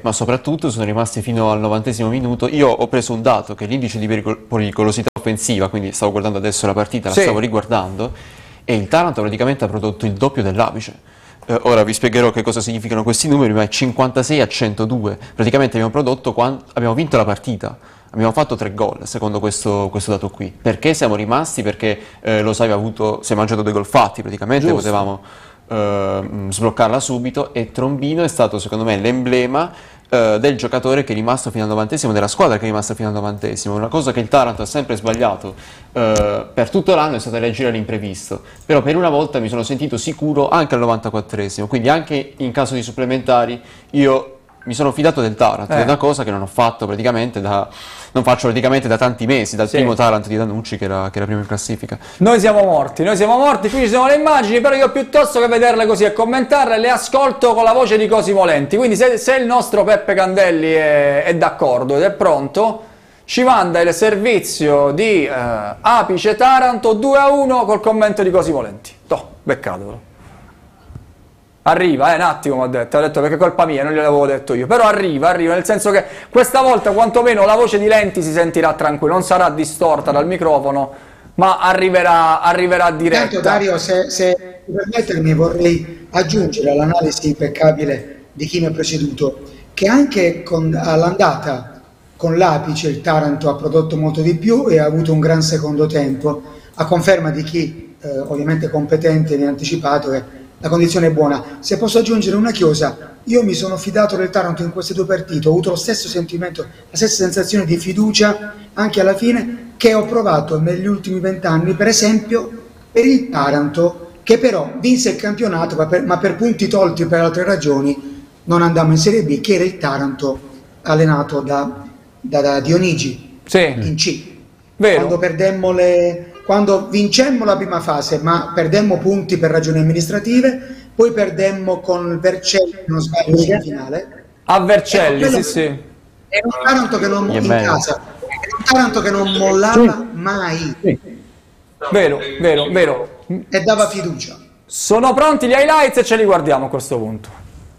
ma soprattutto sono rimasti fino al 90° minuto. Io ho preso un dato che l'indice di pericolosità offensiva, quindi stavo guardando adesso la partita, la stavo riguardando, e il Taranto praticamente ha prodotto il doppio dell'Apice. Ora vi spiegherò che cosa significano questi numeri, ma è 56-102. Praticamente abbiamo vinto la partita. Abbiamo fatto 3 gol, secondo questo dato qui. Perché siamo rimasti? Perché lo Savio si è mangiato 2 gol fatti, praticamente. Giusto. Potevamo sbloccarla subito, e Trombino è stato, secondo me, l'emblema del giocatore che è rimasto fino al 90°, della squadra che è rimasta fino al 90°. Una cosa che il Taranto ha sempre sbagliato per tutto l'anno è stata reagire all'imprevisto, però per una volta mi sono sentito sicuro anche al 94°, quindi anche in caso di supplementari io mi sono fidato del Taranto. È una cosa che non faccio praticamente da tanti mesi, dal primo Taranto di Danucci che era primo in classifica. Noi siamo morti, qui ci sono le immagini, però io piuttosto che vederle così e commentarle le ascolto con la voce di Cosimo Lenti. Quindi se il nostro Peppe Candelli è d'accordo ed è pronto, ci manda il servizio di Apice Taranto 2-1 col commento di Cosimo Lenti. Beccatelo. Arriva, un attimo mi ha detto perché è colpa mia, non gliel'avevo detto io, però arriva, nel senso che questa volta quantomeno la voce di Lenti si sentirà tranquilla, non sarà distorta dal microfono, ma arriverà diretta. Intanto Dario, se mi permettermi, vorrei aggiungere all'analisi impeccabile di chi mi ha preceduto, che anche all'andata con l'Apice il Taranto ha prodotto molto di più e ha avuto un gran secondo tempo, a conferma di chi ovviamente competente mi ha anticipato che la condizione è buona. Se posso aggiungere una chiosa, io mi sono fidato del Taranto in queste 2 partite, ho avuto lo stesso sentimento, la stessa sensazione di fiducia anche alla fine che ho provato negli ultimi 20 anni, per esempio per il Taranto, che però vinse il campionato, ma per punti tolti per altre ragioni non andammo in Serie B, che era il Taranto allenato da Dionigi in C. Vero. Quando vincemmo la prima fase, ma perdemmo punti per ragioni amministrative, poi perdemmo con Vercelli, se non sbaglio, in finale. A Vercelli, sì. È un Taranto che non in casa, è un Taranto che non mollava mai. Vero. E dava fiducia. Sono pronti gli highlights e ce li guardiamo a questo punto.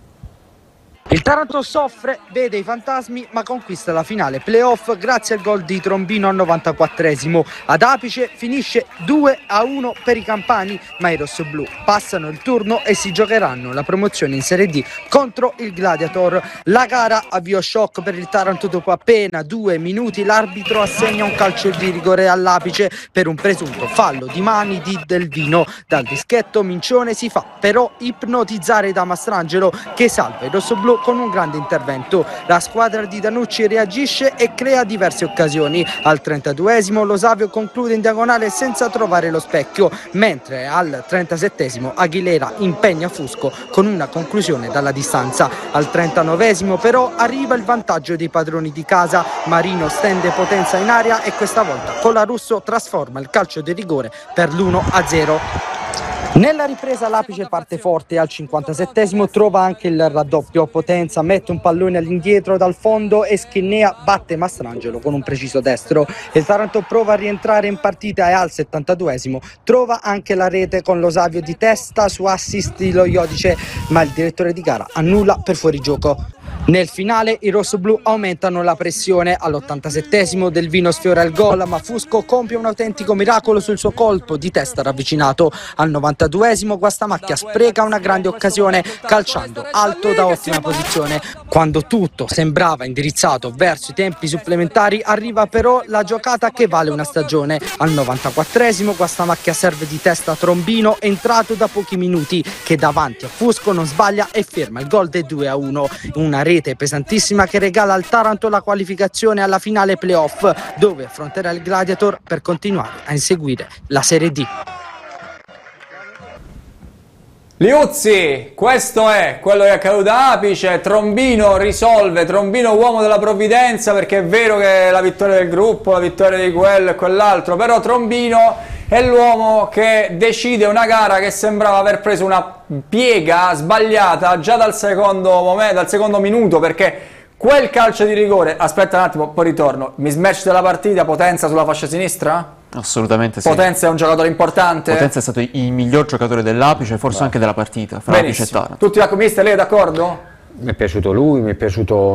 Il Taranto soffre, vede i fantasmi, ma conquista la finale playoff grazie al gol di Trombino al 94°. Ad Apice finisce 2-1 per i campani, ma i rossoblù passano il turno e si giocheranno la promozione in Serie D contro il Gladiator. La gara avvio shock per il Taranto dopo appena 2 minuti. L'arbitro assegna un calcio di rigore all'Apice per un presunto fallo di mani di Delvino. Dal dischetto Mincione si fa però ipnotizzare da Mastrangelo, che salva i rossoblù con un grande intervento. La squadra di Danucci reagisce e crea diverse occasioni. Al 32° lo Savio conclude in diagonale senza trovare lo specchio, mentre al 37° Aguilera impegna Fusco con una conclusione dalla distanza. Al 39° però arriva il vantaggio dei padroni di casa. Marino stende potenza in aria e questa volta Colarusso trasforma il calcio di rigore per l'1-0. Nella ripresa l'Apice parte forte, al 57° trova anche il raddoppio. Potenza mette un pallone all'indietro dal fondo e Schinnea batte Mastrangelo con un preciso destro. Il Taranto prova a rientrare in partita e al 72° trova anche la rete con lo Savio di testa su assist di lo Iodice, ma il direttore di gara annulla per fuorigioco. Nel finale i rossoblù aumentano la pressione. All'87° Delvino sfiora il gol, ma Fusco compie un autentico miracolo sul suo colpo di testa ravvicinato. Al 92° Guastamacchia spreca una grande occasione calciando alto da ottima posizione. Quando tutto sembrava indirizzato verso i tempi supplementari, arriva però la giocata che vale una stagione. Al 94° Guastamacchia serve di testa Trombino, entrato da pochi minuti, che davanti a Fusco non sbaglia e ferma il gol del 2-1. Una rete pesantissima che regala al Taranto la qualificazione alla finale playoff, dove affronterà il Gladiator per continuare a inseguire la Serie D. Liuzzi, questo è quello che è accaduto a Apice. Trombino risolve, Trombino uomo della provvidenza, perché è vero che è la vittoria del gruppo, la vittoria di quello e quell'altro, però Trombino è l'uomo che decide una gara che sembrava aver preso una piega sbagliata già dal secondo minuto, perché quel calcio di rigore, aspetta un attimo, poi ritorno, mismatch della partita, Potenza sulla fascia sinistra? Assolutamente sì. Potenza è un giocatore importante? Potenza è stato il miglior giocatore dell'Apice, forse anche della partita, fra Apice e Taranto. Tutti mister, lei è d'accordo? Mi è piaciuto lui, mi è piaciuto